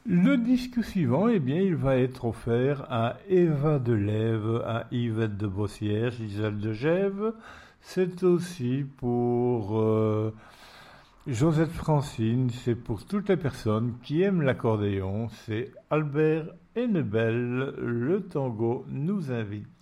Le disque suivant, eh bien, il va être offert à Eva Delève, à Yvette de Bossière, Gisèle de Gève. C'est aussi pour Josette Francine, c'est pour toutes les personnes qui aiment l'accordéon. C'est Albert Hennebel, le tango nous invite.